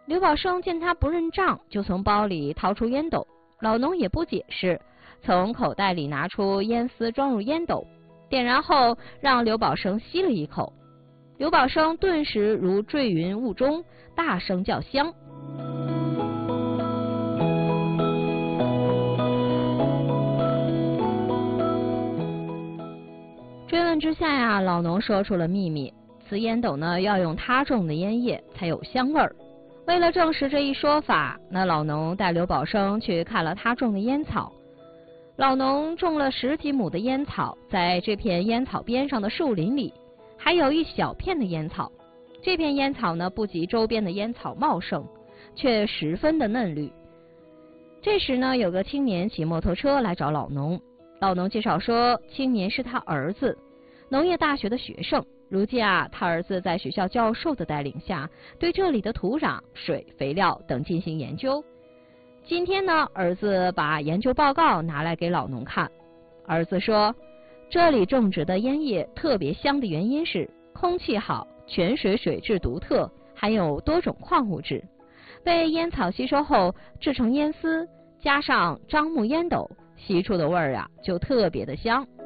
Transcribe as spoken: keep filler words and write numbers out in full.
刘宝生见他不认账，就从包里掏出烟斗。老农也不解释，从口袋里拿出烟丝装入烟斗，点燃后让刘宝生吸了一口。刘宝生顿时如坠云雾中，大声叫香。追问之下呀，老农说出了秘密，此烟斗呢要用他种的烟叶才有香味儿。为了证实这一说法，那老农带刘宝生去看了他种的烟草。老农种了十几亩的烟草，在这片烟草边上的树林里，还有一小片的烟草。这片烟草呢，不及周边的烟草茂盛，却十分的嫩绿。这时呢，有个青年骑摩托车来找老农。老农介绍说，青年是他儿子，农业大学的学生。如今啊，他儿子在学校教授的带领下，对这里的土壤、水、肥料等进行研究。今天呢，儿子把研究报告拿来给老农看。儿子说，这里种植的烟叶特别香的原因是空气好，泉水水质独特，含有多种矿物质，被烟草吸收后制成烟丝，加上樟木烟斗，吸出的味儿啊就特别的香。